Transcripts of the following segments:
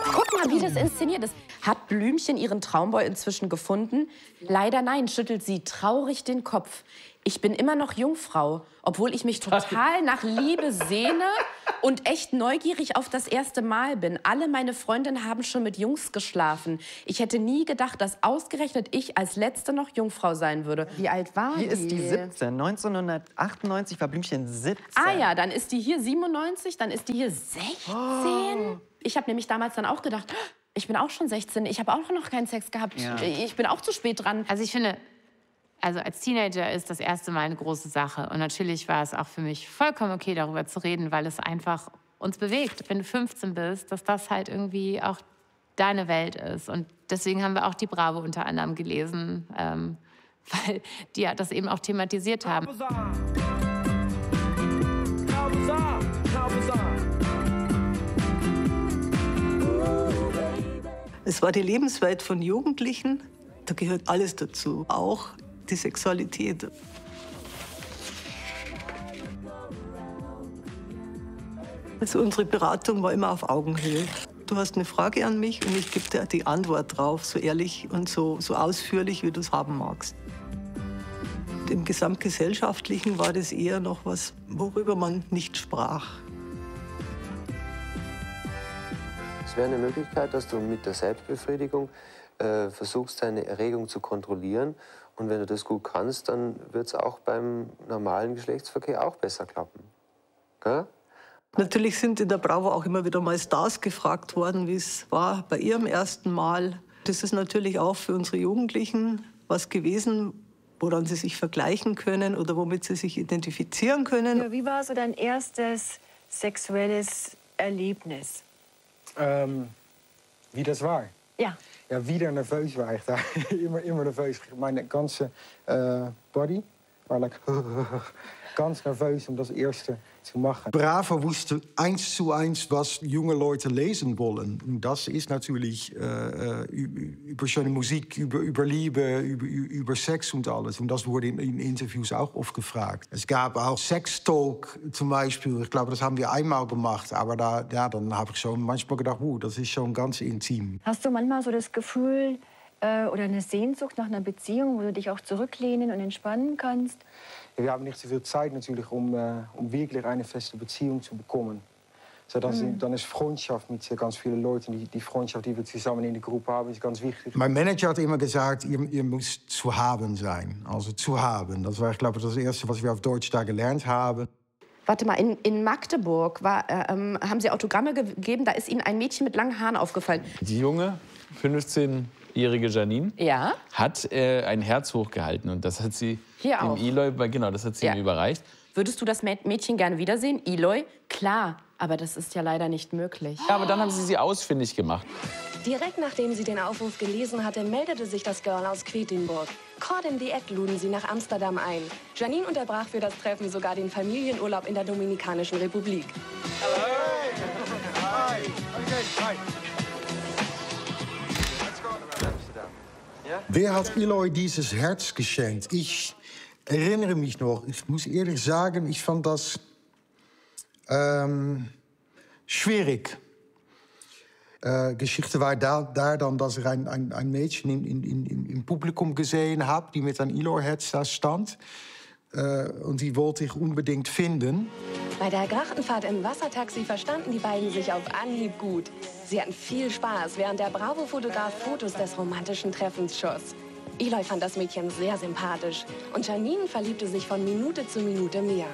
Guck mal, wie das inszeniert ist. Hat Blümchen ihren Traumboy inzwischen gefunden? Leider nein, schüttelt sie traurig den Kopf. Ich bin immer noch Jungfrau, obwohl ich mich total nach Liebe sehne und echt neugierig auf das erste Mal bin. Alle meine Freundinnen haben schon mit Jungs geschlafen. Ich hätte nie gedacht, dass ausgerechnet ich als Letzte noch Jungfrau sein würde. Wie alt war die? Hier ist die 17. 1998 war Blümchen 17. Ah ja, dann ist die hier 97, dann ist die hier 16. Oh. Ich habe nämlich damals dann auch gedacht, ich bin auch schon 16, ich habe auch noch keinen Sex gehabt. Ja. Ich bin auch zu spät dran. Also ich finde, also als Teenager ist das erste Mal eine große Sache. Und natürlich war es auch für mich vollkommen okay, darüber zu reden, weil es einfach uns bewegt, wenn du 15 bist, dass das halt irgendwie auch deine Welt ist. Und deswegen haben wir auch die Bravo unter anderem gelesen, weil die das eben auch thematisiert haben. Es war die Lebenswelt von Jugendlichen. Da gehört alles dazu, auch die Sexualität. Also unsere Beratung war immer auf Augenhöhe. Du hast eine Frage an mich und ich gebe dir die Antwort drauf, so ehrlich und so ausführlich, wie du es haben magst. Im Gesamtgesellschaftlichen war das eher noch was, worüber man nicht sprach. Es wäre eine Möglichkeit, dass du mit der Selbstbefriedigung versuchst, deine Erregung zu kontrollieren. Und wenn du das gut kannst, dann wird es auch beim normalen Geschlechtsverkehr auch besser klappen. Gell? Natürlich sind in der Bravo auch immer wieder mal Stars gefragt worden, wie es war bei ihrem ersten Mal. Das ist natürlich auch für unsere Jugendlichen was gewesen, woran sie sich vergleichen können oder womit sie sich identifizieren können. Ja, wie war so dein erstes sexuelles Erlebnis? Wie das war? Ja. Ja, wieder nerveus war ich da. immer nerveus. Meine ganze body war like, ganz nerveus, das erste zu machen. Bravo wusste 1:1, was junge Leute lesen wollen. Und das ist natürlich über schöne Musik, über Liebe, über Sex und alles. Und das wurde in Interviews auch oft gefragt. Es gab auch Sextalk zum Beispiel. Ich glaube, das haben wir einmal gemacht. Aber dann habe ich schon manchmal gedacht, das ist schon ganz intim. Hast du manchmal so das Gefühl oder eine Sehnsucht nach einer Beziehung, wo du dich auch zurücklehnen und entspannen kannst? Wir haben nicht so viel Zeit natürlich, um wirklich eine feste Beziehung zu bekommen. So, dann ist Freundschaft mit ganz vielen Leuten, die Freundschaft, die wir zusammen in der Gruppe haben, ist ganz wichtig. Mein Manager hat immer gesagt, ihr müsst zu haben sein. Also zu haben. Das war, ich glaube, das Erste, was wir auf Deutsch da gelernt haben. Warte mal, in Magdeburg haben Sie Autogramme gegeben, da ist Ihnen ein Mädchen mit langen Haaren aufgefallen. Die junge, 15-jährige Janine hat ein Herz hochgehalten und das hat sie hier dem Eloy, genau, das hat sie ihm überreicht. Würdest du das Mädchen gerne wiedersehen, Eloy? Klar, aber das ist ja leider nicht möglich. Ja, aber dann haben sie ausfindig gemacht. Direkt nachdem sie den Aufruf gelesen hatte, meldete sich das Girl aus Quedlinburg. Caught in the Act luden sie nach Amsterdam ein. Janine unterbrach für das Treffen sogar den Familienurlaub in der Dominikanischen Republik. Wer hat Eloy dieses Herz geschenkt? Ich erinnere mich noch, ich muss ehrlich sagen, ich fand das schwierig. Geschichte war da dann, dass ich ein Mädchen im Publikum gesehen habe, die mit einem Eloy-Herz da stand. Und die wollte ich unbedingt finden. Bei der Grachtenfahrt im Wassertaxi verstanden die beiden sich auf Anhieb gut. Sie hatten viel Spaß, während der Bravo-Fotograf Fotos des romantischen Treffens schoss. Eloy fand das Mädchen sehr sympathisch und Janine verliebte sich von Minute zu Minute mehr.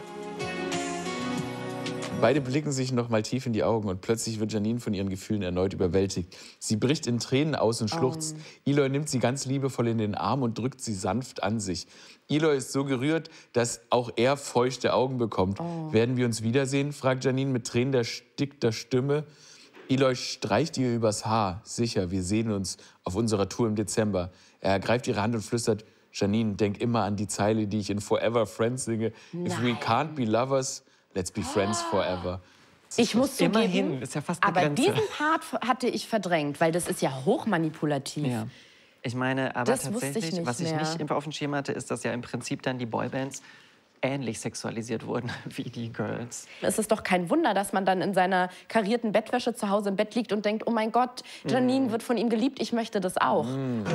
Beide blicken sich noch mal tief in die Augen und plötzlich wird Janine von ihren Gefühlen erneut überwältigt. Sie bricht in Tränen aus und schluchzt. Eloy nimmt sie ganz liebevoll in den Arm und drückt sie sanft an sich. Eloy ist so gerührt, dass auch er feuchte Augen bekommt. Werden wir uns wiedersehen? Fragt Janine mit tränenderstickter Stimme. Eloy streicht ihr übers Haar. Sicher, wir sehen uns auf unserer Tour im Dezember. Er ergreift ihre Hand und flüstert, Janine, denk immer an die Zeile, die ich in Forever Friends singe. Nein. If we can't be lovers, let's be friends forever. Ich muss zugeben, ist ja fast aber diesen Part hatte ich verdrängt, weil das ist ja hochmanipulativ. Ja. Ich meine, aber das tatsächlich, ich was ich nicht auf dem Schirm hatte, ist, dass ja im Prinzip dann die Boybands ähnlich sexualisiert wurden wie die Girls. Es ist doch kein Wunder, dass man dann in seiner karierten Bettwäsche zu Hause im Bett liegt und denkt, oh mein Gott, Janine wird von ihm geliebt, ich möchte das auch.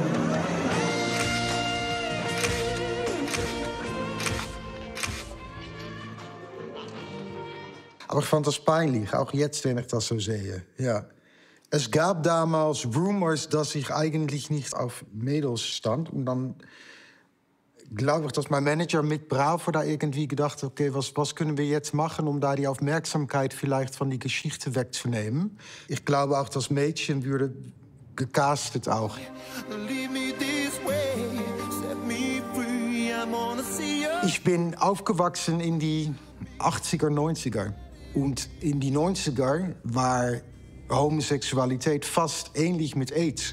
Aber ich fand das peinlich, auch jetzt, wenn ich das so sehe. Ja. Es gab damals Rumors, dass ich eigentlich nicht auf Mädels stand. Und dann glaube ich, dass mein Manager mit Bravo da irgendwie gedacht hat, okay, was können wir jetzt machen, um da die Aufmerksamkeit vielleicht von die Geschichte wegzunehmen. Ich glaube auch, das Mädchen würde gecastet auch. Ich bin aufgewachsen in die 80er, 90er. Und in die 90er war Homosexualität fast ähnlich mit AIDS.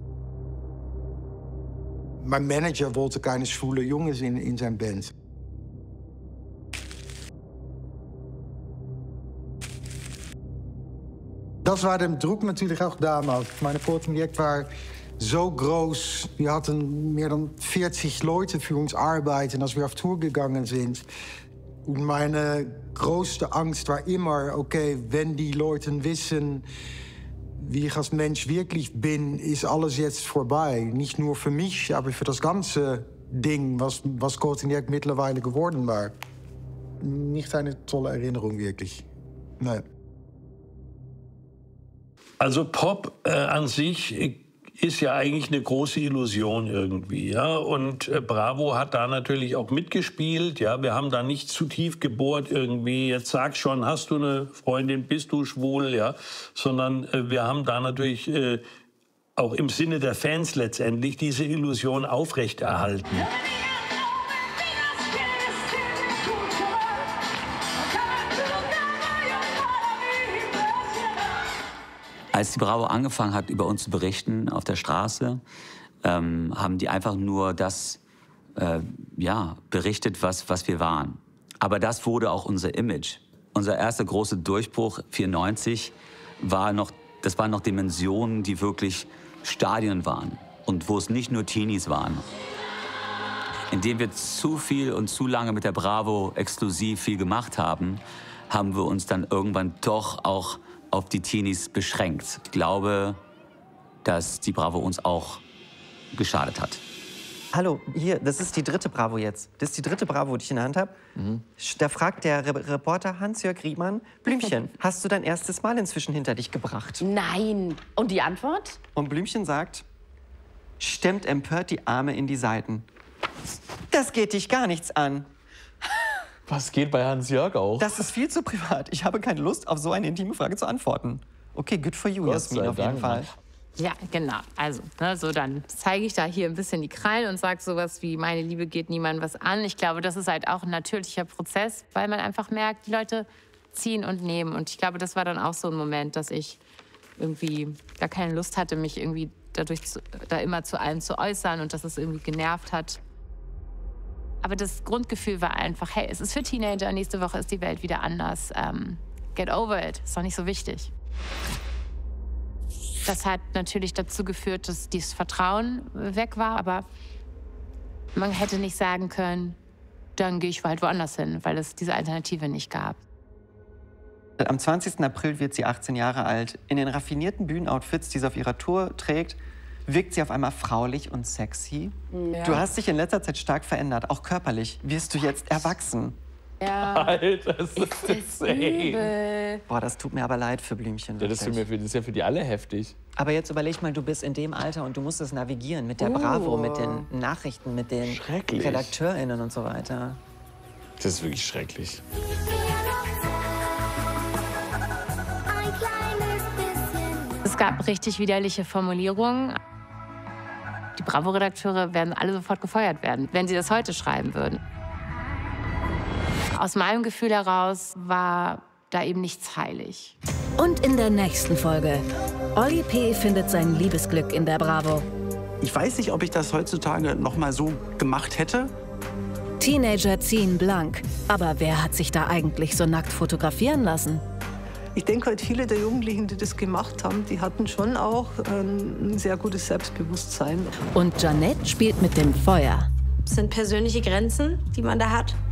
Mein Manager wollte keine schwule Jongens in zijn Band. Das war der Druck natürlich auch damals. Mein Projekt war so groß. Wir hatten mehr dan 40 Leute für uns arbeiten, als wir auf Tour gegangen sind. Und meine größte Angst war immer, okay, wenn die Leute wissen, wie ich als Mensch wirklich bin, ist alles jetzt vorbei. Nicht nur für mich, aber für das ganze Ding, was Korteniek mittlerweile geworden war. Nicht eine tolle Erinnerung, wirklich. Nein. Also Pop an sich ist ja eigentlich eine große Illusion irgendwie, ja. Und Bravo hat da natürlich auch mitgespielt, ja. Wir haben da nicht zu tief gebohrt irgendwie. Jetzt sag schon, hast du eine Freundin, bist du schwul, ja. Sondern wir haben da natürlich auch im Sinne der Fans letztendlich diese Illusion aufrechterhalten. Als die Bravo angefangen hat, über uns zu berichten auf der Straße, haben die einfach nur das berichtet, was wir waren. Aber das wurde auch unser Image. Unser erster großer Durchbruch, 1994, waren noch Dimensionen, die wirklich Stadien waren. Und wo es nicht nur Teenies waren. Indem wir zu viel und zu lange mit der Bravo exklusiv viel gemacht haben, haben wir uns dann irgendwann doch auch auf die Teenies beschränkt. Ich glaube, dass die Bravo uns auch geschadet hat. Hallo, hier, das ist die 3. Bravo jetzt. Das ist die 3. Bravo, die ich in der Hand habe. Da fragt der Reporter Hans-Jörg Riemann, Blümchen, hast du dein erstes Mal inzwischen hinter dich gebracht? Nein. Und die Antwort? Und Blümchen sagt, stemmt empört die Arme in die Seiten. Das geht dich gar nichts an. Was geht bei Hans-Jörg auch? Das ist viel zu privat. Ich habe keine Lust, auf so eine intime Frage zu antworten. Okay, good for you, Jasmin, auf jeden Fall. Ja, genau. Also, so dann zeige ich da hier ein bisschen die Krallen und sage sowas wie, meine Liebe geht niemandem was an. Ich glaube, das ist halt auch ein natürlicher Prozess, weil man einfach merkt, die Leute ziehen und nehmen. Und ich glaube, das war dann auch so ein Moment, dass ich irgendwie gar keine Lust hatte, mich irgendwie da immer zu allem zu äußern und dass es irgendwie genervt hat. Aber das Grundgefühl war einfach, hey, es ist für Teenager, nächste Woche ist die Welt wieder anders. Get over it, ist doch nicht so wichtig. Das hat natürlich dazu geführt, dass dieses Vertrauen weg war, aber man hätte nicht sagen können, dann gehe ich halt woanders hin, weil es diese Alternative nicht gab. Am 20. April wird sie 18 Jahre alt. In den raffinierten Bühnenoutfits, die sie auf ihrer Tour trägt, wirkt sie auf einmal fraulich und sexy. Ja. Du hast dich in letzter Zeit stark verändert, auch körperlich. Wirst du jetzt erwachsen? Ja. Alter, das ist übel. Boah, das tut mir aber leid für Blümchen. Ja, das ist ja für die alle heftig. Aber jetzt überleg mal, du bist in dem Alter und du musst es navigieren mit der Bravo, mit den Nachrichten, mit den RedakteurInnen und so weiter. Das ist wirklich schrecklich. Es gab richtig widerliche Formulierungen. Die Bravo-Redakteure werden alle sofort gefeuert werden, wenn sie das heute schreiben würden. Aus meinem Gefühl heraus war da eben nichts heilig. Und in der nächsten Folge. Olli P. findet sein Liebesglück in der Bravo. Ich weiß nicht, ob ich das heutzutage noch mal so gemacht hätte. Teenager ziehen blank. Aber wer hat sich da eigentlich so nackt fotografieren lassen? Ich denke halt, viele der Jugendlichen, die das gemacht haben, die hatten schon auch ein sehr gutes Selbstbewusstsein. Und Jeanette spielt mit dem Feuer. Es sind persönliche Grenzen, die man da hat.